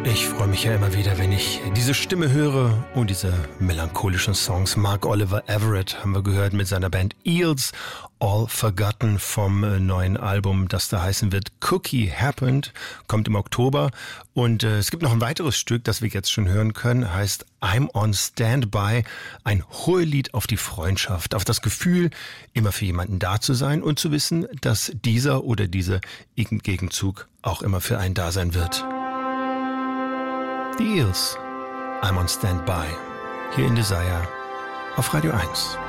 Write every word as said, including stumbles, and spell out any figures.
Ich freue mich ja immer wieder, wenn ich diese Stimme höre und diese melancholischen Songs. Mark Oliver Everett haben wir gehört mit seiner Band Eels, All Forgotten vom neuen Album, das da heißen wird Cookie Happened, kommt im Oktober. Und äh, es gibt noch ein weiteres Stück, das wir jetzt schon hören können, heißt I'm on Standby, ein Hohelied auf die Freundschaft, auf das Gefühl, immer für jemanden da zu sein und zu wissen, dass dieser oder diese im Gegenzug auch immer für einen da sein wird. Die Eels, I'm on Standby, hier in Desire auf Radio eins.